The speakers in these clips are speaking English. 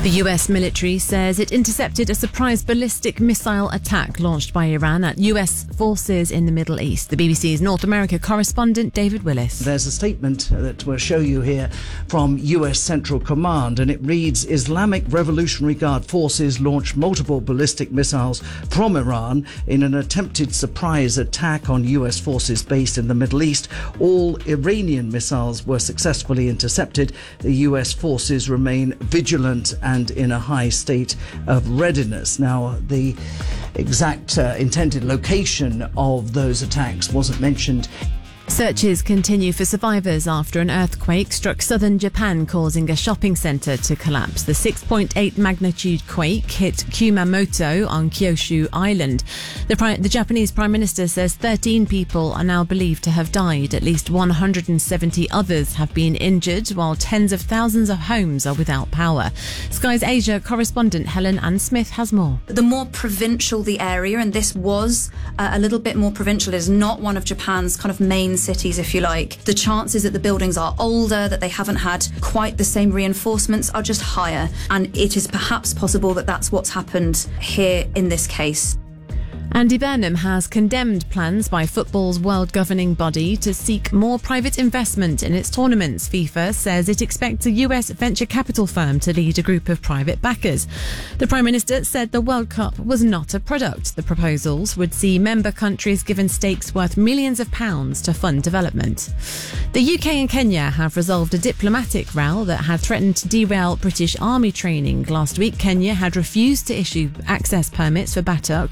The US military says it intercepted a surprise ballistic missile attack launched by Iran at US forces in the Middle East. The BBC's North America correspondent David Willis. There's a statement that we'll show you here from US Central Command, and it reads, Islamic Revolutionary Guard forces launched multiple ballistic missiles from Iran in an attempted surprise attack on US forces based in the Middle East. All Iranian missiles were successfully intercepted. The US forces remain vigilant and in a high state of readiness. Now, the exact intended location of those attacks wasn't mentioned. Searches continue for survivors after an earthquake struck southern Japan, causing a shopping centre to collapse. The 6.8 magnitude quake hit Kumamoto on Kyushu Island. The Japanese Prime Minister says 13 people are now believed to have died. At least 170 others have been injured, while tens of thousands of homes are without power. Sky's Asia correspondent Helen Ann Smith has more. The more provincial the area, and this was a little bit more provincial, is not one of Japan's kind of main cities, if you like. The chances that the buildings are older, that they haven't had quite the same reinforcements, are just higher. And it is perhaps possible that that's what's happened here in this case. Andy Burnham has condemned plans by football's world governing body to seek more private investment in its tournaments. FIFA says it expects a US venture capital firm to lead a group of private backers. The Prime Minister said the World Cup was not a product. The proposals would see member countries given stakes worth millions of pounds to fund development. The UK and Kenya have resolved a diplomatic row that had threatened to derail British Army training. Last week, Kenya had refused to issue access permits for Batak,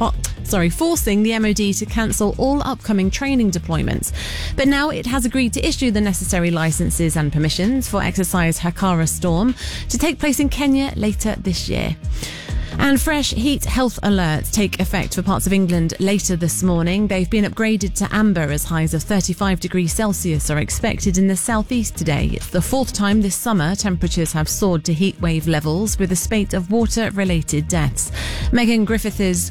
forcing the MOD to cancel all upcoming training deployments. But now it has agreed to issue the necessary licences and permissions for exercise Hakara Storm to take place in Kenya later this year. And fresh heat health alerts take effect for parts of England later this morning. They've been upgraded to amber as highs of 35 degrees Celsius are expected in the southeast today. It's the fourth time this summer temperatures have soared to heatwave levels, with a spate of water-related deaths. Megan Griffiths'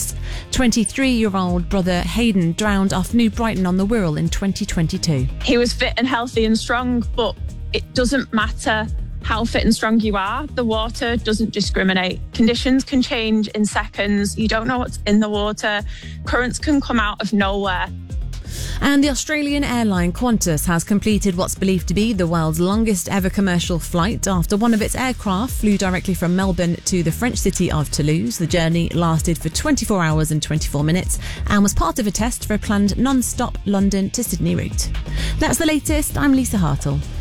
23-year-old brother Hayden drowned off New Brighton on the Wirral in 2022. He was fit and healthy and strong, but it doesn't matter how fit and strong you are. The water doesn't discriminate. Conditions can change in seconds. You don't know what's in the water. Currents can come out of nowhere. And the Australian airline Qantas has completed what's believed to be the world's longest ever commercial flight after one of its aircraft flew directly from Melbourne to the French city of Toulouse. The journey lasted for 24 hours and 24 minutes and was part of a test for a planned non-stop London to Sydney route. That's the latest. I'm Lisa Hartle.